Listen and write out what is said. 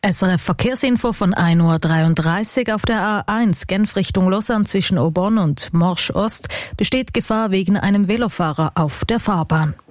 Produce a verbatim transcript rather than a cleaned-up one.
S R F Verkehrsinfo von ein Uhr dreiunddreißig. Auf der A eins Genf Richtung Lausanne zwischen Aubonne und Morsch Ost besteht Gefahr wegen einem Velofahrer auf der Fahrbahn.